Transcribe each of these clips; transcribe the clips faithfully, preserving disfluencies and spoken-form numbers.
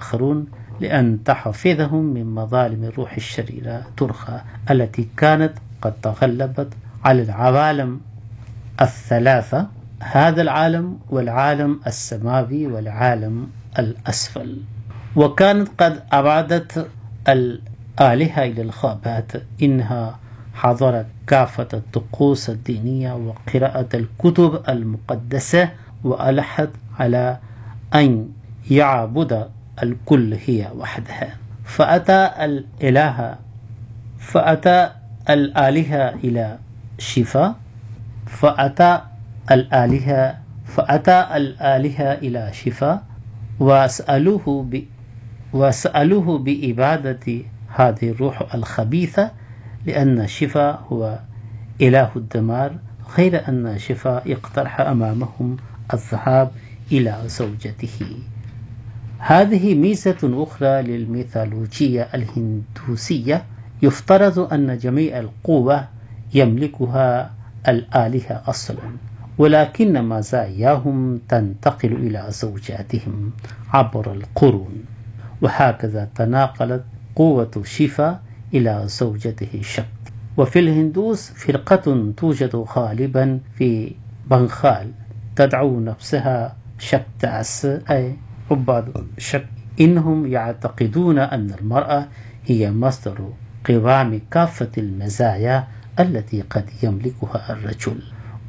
الآخرون لأن تحفظهم من مظالم الروح الشريرة درغا التي كانت قد تغلبت على العوالم الثلاثة، هذا العالم والعالم السماوي والعالم الأسفل، وكانت قد أبعدت الآلهة إلى الغابات. إنها حضرت كافة الطقوس الدينية وقراءة الكتب المقدسة، وألحت على أن يعبد الكل هي وحدها. فأتى الإله فأتى الآلهة إلى شفا فأتى الآلهة فأتى الآلهة إلى شفا وسألوه ب وسألوه بإبادة هذه الروح الخبيثة، لأن شفا هو إله الدمار، غير أن شفا اقترح أمامهم الذهاب إلى زوجته. هذه ميزة أخرى للميثولوجية الهندوسية. يفترض أن جميع القوة يملكها الآلهة أصلا، ولكن مزاياهم تنتقل إلى زوجاتهم عبر القرون، وهكذا تناقلت قوة شفا إلى زوجته شكتي. وفي الهندوس فرقة توجد غالبا في بنغال تدعو نفسها شكتاس، أي عباد شك. إنهم يعتقدون أن المرأة هي مصدر قوام كافة المزايا التي قد يملكها الرجل،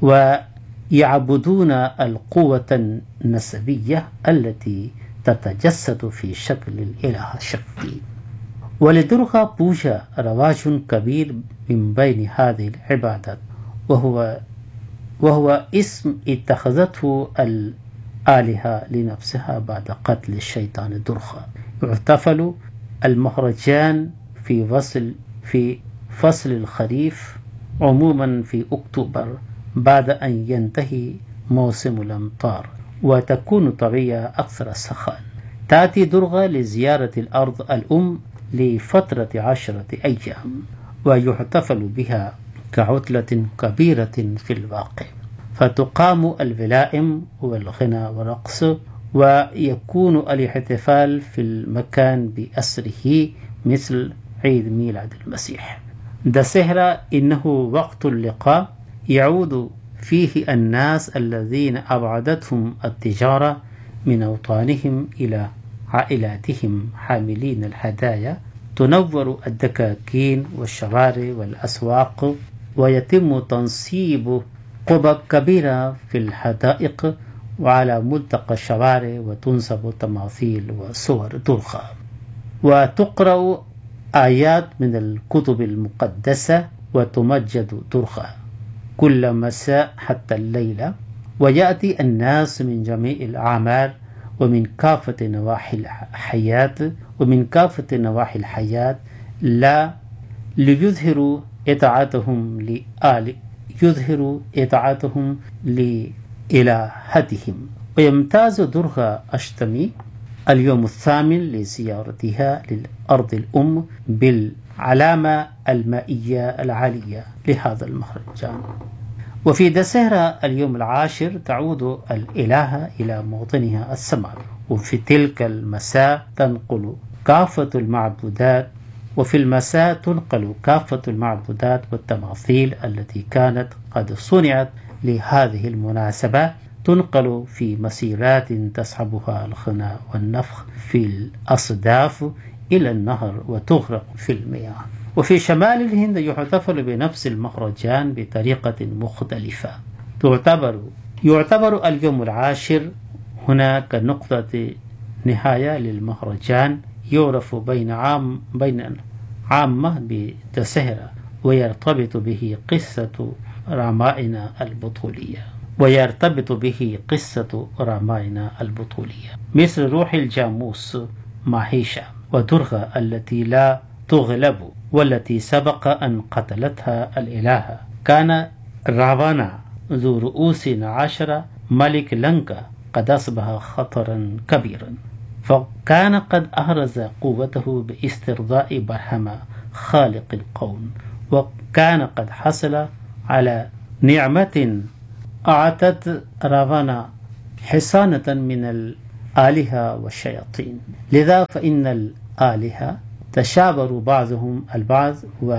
ويعبدون القوة النسبية التي تتجسد في شكل الإله شكتي. ولدرغا بوجا رواج كبير من بين هذه العبادات، وهو وهو اسم اتخذته الآلهة لنفسها بعد قتل الشيطان درغا. يحتفل المهرجان في فصل في فصل الخريف عموما في أكتوبر بعد أن ينتهي موسم الأمطار، وتكون طبيعة أكثر سخاء. تأتي درغا لزيارة الأرض الأم لفترة عشرة أيام، ويحتفل بها كعطلة كبيرة في الواقع، فتقام الولائم والغنى والرقص، ويكون الاحتفال في المكان بأسره مثل عيد ميلاد المسيح. دسهرة إنه وقت اللقاء يعود فيه الناس الذين أبعدتهم التجارة من أوطانهم إلى عائلاتهم حاملين الهدايا. تنور الدكاكين والشوارع والأسواق، ويتم تنصيب قبب كبيرة في الحدائق وعلى ملتقى الشوارع، وتنصب تماثيل وصور درغا، وتقرأ آيات من الكتب المقدسة، وتمجد درغا كل مساء حتى الليلة. ويأتي الناس من جميع الأعمار ومن كافة نواحي الحياة ومن كافة نواحي الحياة لا ليظهروا إطاعتهم لآل يظهروا إطاعتهم لإلهتهم. ويمتاز درغا أشتمي اليوم الثامن لزيارتها للأرض الأم بالعلامة المائية العالية لهذا المهرجان. وفي دسهرة اليوم العاشر تعود الإلهة إلى موطنها السماوي، وفي تلك المساء تنقل كافة المعبودات وفي المساء تنقل كافة المعبودات والتماثيل التي كانت قد صنعت لهذه المناسبة، تنقل في مسيرات تصحبها الغنى والنفخ في الأصداف إلى النهر وتغرق في المياه. وفي شمال الهند يحتفل بنفس المهرجان بطريقة مختلفة. تعتبر يعتبر اليوم العاشر هناك نقطة نهاية للمهرجان، يعرف بين عام بين عامة بدسهرة، ويرتبط به قصة راماينا البطولية ويرتبط به قصة راماينا البطولية مثل روح الجاموس ماهيشا ودرغا التي لا تغلب، والتي سبق أن قتلتها الإلهة. كان راوانا ذو رؤوس عشرة ملك لنكا قد أصبح خطرا كبيرا، فكان قد أهرز قوته باسترضاء برهما خالق الكون، وكان قد حصل على نعمة أعطت راوانا حصانة من الآلهة والشياطين. لذا فإن الآلهة تشاوروا بعضهم البعض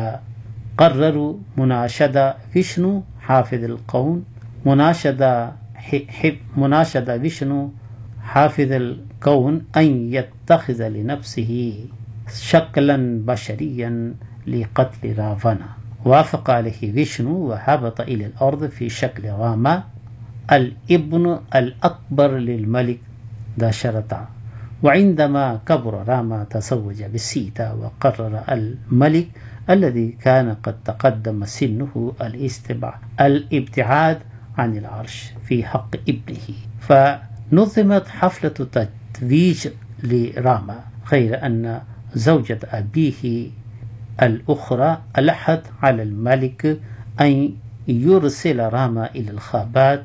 وقرروا مناشدة فيشنو حافظ الكون، مناشدة حب مناشدة فيشنو حافظ الكون أن يتخذ لنفسه شكلا بشريا لقتل رافانا. وافق عليه فيشنو وهبط إلى الأرض في شكل راما الابن الأكبر للملك دشرتا. وعندما كبر راما تزوج بسيتا، وقرر الملك الذي كان قد تقدم سنه الابتعاد عن العرش في حق ابنه، فنظمت حفلة تتويج لراما، غير أن زوجة أبيه الأخرى ألحت على الملك أن يرسل راما إلى الغابات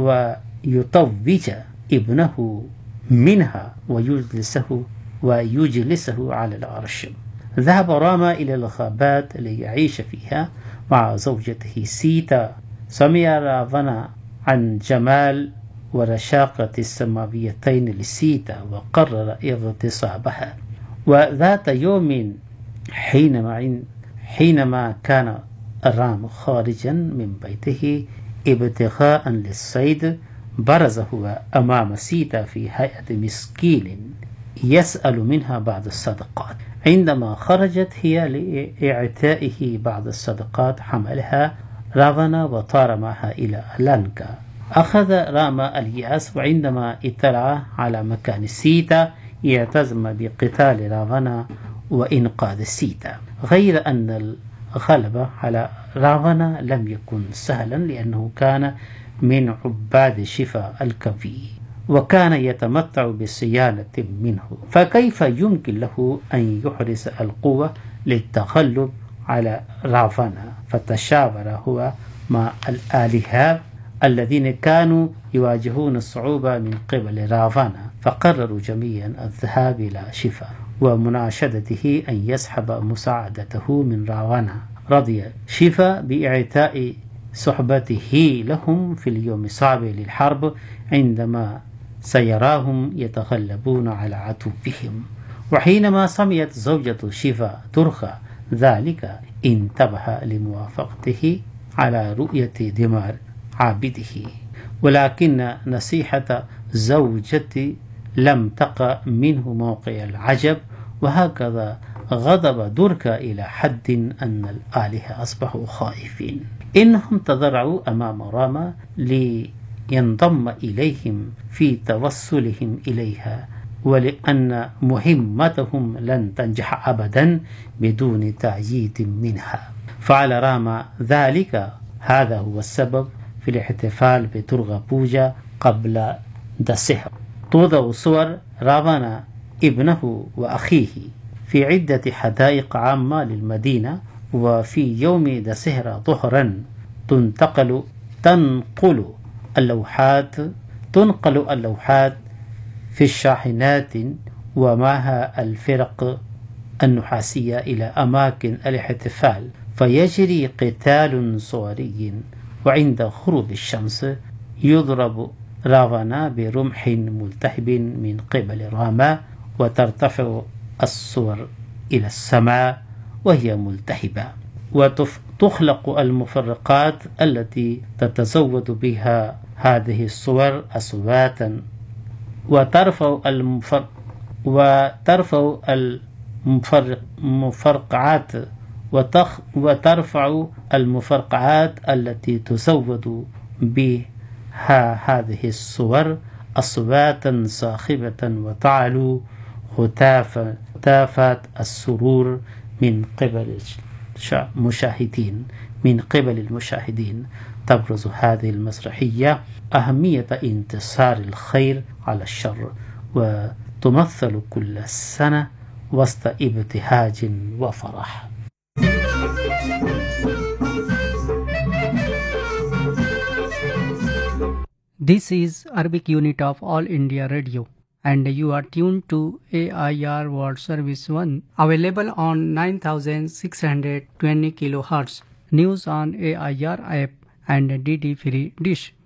ويتوج ابنه منها ويجلسه ويجلسه على العرش. ذهب راما إلى الغابات ليعيش فيها مع زوجته سيتا. سمع رافانا عن جمال ورشاقة السماويتين لسيتا وقرر اغتصابها. وذات يوم حينما حينما كان رام خارجا من بيته ابتغاء للصيد، برز هو أمام سيتا في هيئة مسكين يسأل منها بعض الصدقات. عندما خرجت هي لإعطائه بعض الصدقات حملها رافانا وطار معها إلى لانكا. أخذ راما الياس، وعندما اطلع على مكان سيتا اعتزم بقتال رافانا وإنقاذ سيتا، غير أن الغلبة على رافانا لم يكن سهلا، لأنه كان من عباد شيفا الكوي وكان يتمتع بصيانة منه، فكيف يمكن له أن يحرز القوة للتغلب على رافانا؟ فتشاور هو مع الآلهة الذين كانوا يواجهون الصعوبة من قبل رافانا، فقرروا جميعا الذهاب إلى شيفا ومناشدته أن يسحب مساعدته من رافانا. رضي شيفا بإعطاء صحبته لهم في اليوم الصعب للحرب، عندما سيراهم يتغلبون على عدوهم. وحينما سمعت زوجة شيفا درغا ذلك انتبه لموافقته على رؤية دمار عابده، ولكن نصيحة زوجتي لم تقع منه موقع العجب، وهكذا غضب درغا إلى حد أن الآلهة أصبحوا خائفين. إنهم تضرعوا أمام راما لينضم إليهم في توسلهم إليها، ولأن مهمتهم لن تنجح أبدا بدون تأييد منها. فعل راما ذلك. هذا هو السبب في الاحتفال بدرغا بوجا قبل دسهرة. توضع صور رافانا ابنه وأخيه في عدة حدائق عامة للمدينة، وفي يوم دسهرة ظهرا تنتقل تنقل اللوحات تنقل اللوحات في الشاحنات ومعها الفرق النحاسية إلى أماكن الاحتفال، فيجري قتال صوري. وعند غروب الشمس يضرب رافانا برمح ملتهب من قبل راما، وترتفع الصور إلى السماء وهي ملتهبة، وتخلق المفرقات التي تتزود بها هذه الصور أصواتا، وترفع المفرق وترفع المفرقعات وتخ وترفع المفرقعات التي تزود بها هذه الصور أصواتا صاخبة، وتعلو هتافات السرور من قبل المشاهدين من قبل المشاهدين. تبرز هذه المسرحية أهمية انتصار الخير على الشر، وتمثل كل سنة وسط ابتهاج وفرح. This is Arabic unit of All India Radio, and you are tuned to A I R World Service one, available on nine thousand six hundred twenty kilohertz. News on A I R app and D D free dish.